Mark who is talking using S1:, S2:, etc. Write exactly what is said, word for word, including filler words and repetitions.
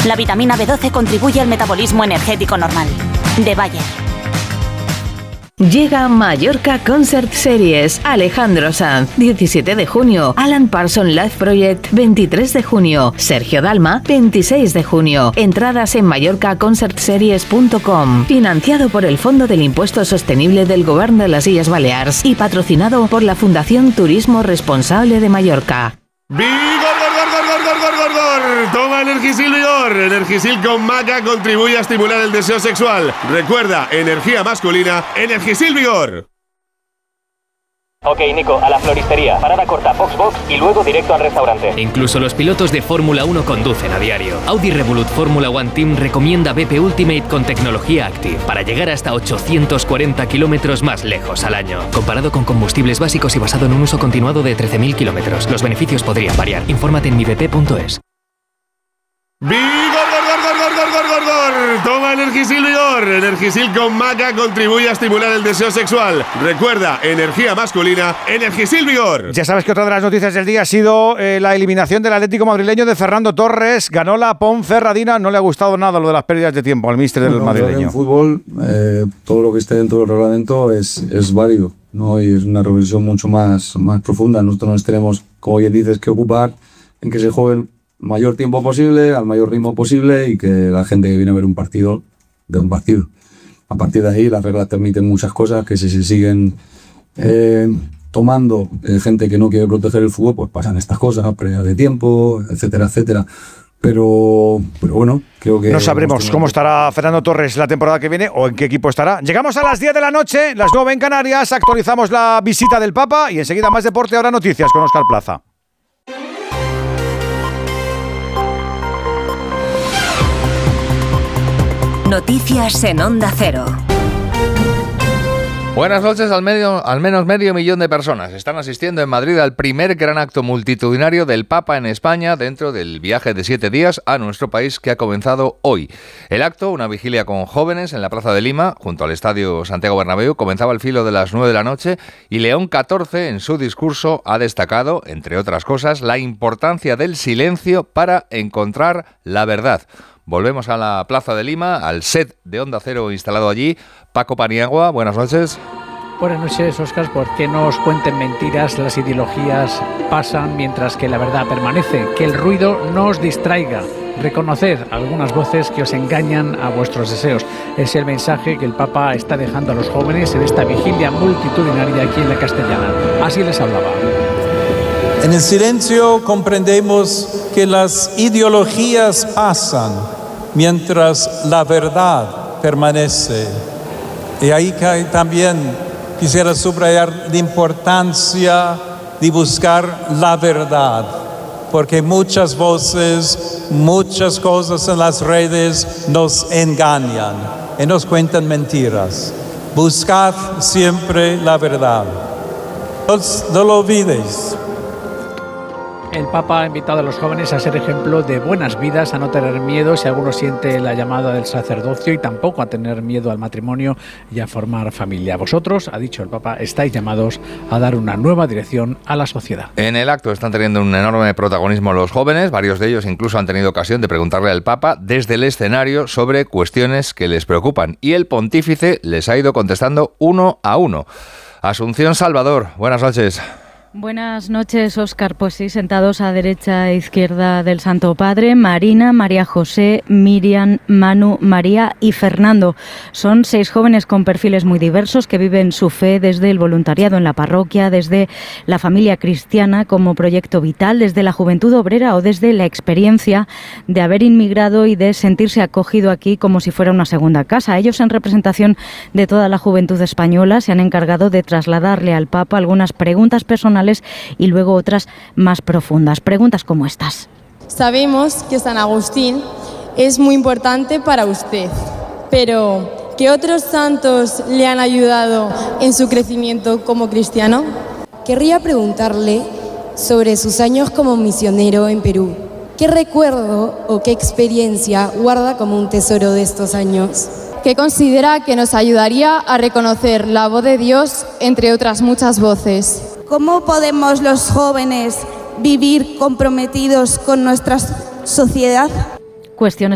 S1: La vitamina B doce contribuye al metabolismo energético normal. De Bayer.
S2: Llega Mallorca Concert Series. Alejandro Sanz, diecisiete de junio. Alan Parsons Live Project, veintitrés de junio. Sergio Dalma, veintiséis de junio. Entradas en mallorca concert series punto com. Financiado por el Fondo del Impuesto Sostenible del Govern de las Illes Balears y patrocinado por la Fundación Turismo Responsable de Mallorca.
S3: ¡Vigor, gor, gor, gor, gor, gor, gor, gor! Toma Energisil Vigor. Energisil con maca contribuye a estimular el deseo sexual. Recuerda, energía masculina, Energisil Vigor.
S4: Ok, Nico, a la floristería. Parada corta, box box y luego directo al restaurante.
S5: Incluso los pilotos de Fórmula uno conducen a diario. Audi Revolut Fórmula One Team recomienda B P Ultimate con tecnología Active para llegar hasta ochocientos cuarenta kilómetros más lejos al año. Comparado con combustibles básicos y basado en un uso continuado de trece mil kilómetros. Los beneficios podrían variar. Infórmate en mi b p punto es.
S3: ¡Vigor, gor, gor, gor, gor, gor, gor, gor! Toma Energisil Vigor. Energisil con maca contribuye a estimular el deseo sexual. Recuerda, energía masculina, Energisil Vigor.
S6: Ya sabes que otra de las noticias del día ha sido eh, la eliminación del Atlético madrileño de Fernando Torres. Ganó la Ponferradina. No le ha gustado nada lo de las pérdidas de tiempo al míster del
S7: bueno,
S6: madrileño.
S7: En fútbol, eh, todo lo que esté dentro del reglamento es, es válido, ¿no? Y es una revisión mucho más, más profunda. Nosotros nos tenemos, como bien dices, que ocupar en que se jueguen mayor tiempo posible, al mayor ritmo posible y que la gente que viene a ver un partido, de un partido. A partir de ahí las reglas permiten muchas cosas que si se siguen eh, tomando eh, gente que no quiere proteger el fútbol, pues pasan estas cosas, pérdida de tiempo, etcétera, etcétera. Pero, pero bueno, creo que...
S6: No sabremos cómo estará Fernando Torres la temporada que viene o en qué equipo estará. Llegamos a las diez de la noche, las nueve en Canarias, actualizamos la visita del Papa y enseguida más deporte, ahora noticias con Óscar Plaza.
S8: Noticias en Onda Cero.
S9: Buenas noches. Al, medio, al menos medio millón de personas están asistiendo en Madrid al primer gran acto multitudinario del Papa en España dentro del viaje de siete días a nuestro país que ha comenzado hoy. El acto, una vigilia con jóvenes en la Plaza de Lima, junto al Estadio Santiago Bernabéu, comenzaba al filo de las nueve de la noche y León catorce en su discurso ha destacado, entre otras cosas, la importancia del silencio para encontrar la verdad. Volvemos a la Plaza de Lima, al set de Onda Cero instalado allí. Paco Paniagua, buenas noches.
S10: Buenas noches, Óscar. ¿Por qué no os cuenten mentiras? Las ideologías pasan mientras que la verdad permanece. Que el ruido no os distraiga. Reconoced algunas voces que os engañan a vuestros deseos. Es el mensaje que el Papa está dejando a los jóvenes en esta vigilia multitudinaria aquí en la Castellana. Así les hablaba.
S11: En el silencio comprendemos que las ideologías pasan mientras la verdad permanece. Y ahí también quisiera subrayar la importancia de buscar la verdad, porque muchas voces, muchas cosas en las redes nos engañan y nos cuentan mentiras. Buscad siempre la verdad. No, no lo olvidéis.
S10: El Papa ha invitado a los jóvenes a ser ejemplo de buenas vidas, a no tener miedo si alguno siente la llamada del sacerdocio y tampoco a tener miedo al matrimonio y a formar familia. Vosotros, ha dicho el Papa, estáis llamados a dar una nueva dirección a la sociedad.
S9: En el acto están teniendo un enorme protagonismo los jóvenes, varios de ellos incluso han tenido ocasión de preguntarle al Papa desde el escenario sobre cuestiones que les preocupan y el pontífice les ha ido contestando uno a uno. Asunción Salvador, buenas noches.
S12: Buenas noches, Óscar. Pues sí, sentados a derecha e izquierda del Santo Padre, Marina, María José, Miriam, Manu, María y Fernando. Son seis jóvenes con perfiles muy diversos que viven su fe desde el voluntariado en la parroquia, desde la familia cristiana como proyecto vital, desde la juventud obrera o desde la experiencia de haber inmigrado y de sentirse acogido aquí como si fuera una segunda casa. Ellos, en representación de toda la juventud española, se han encargado de trasladarle al Papa algunas preguntas personales y luego otras más profundas. Preguntas como estas.
S13: Sabemos que San Agustín es muy importante para usted, pero ¿qué otros santos le han ayudado en su crecimiento como cristiano?
S14: Querría preguntarle sobre sus años como misionero en Perú. ¿Qué recuerdo o qué experiencia guarda como un tesoro de estos años?
S13: ¿Qué considera que nos ayudaría a reconocer la voz de Dios entre otras muchas voces?
S14: ¿Cómo podemos los jóvenes vivir comprometidos con nuestra sociedad?
S12: Cuestiones